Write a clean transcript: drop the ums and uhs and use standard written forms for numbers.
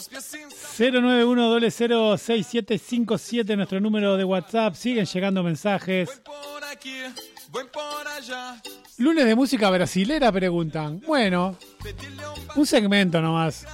091-006757, nuestro número de WhatsApp. Siguen llegando mensajes. Lunes de música brasilera, preguntan. Bueno, un segmento nomás.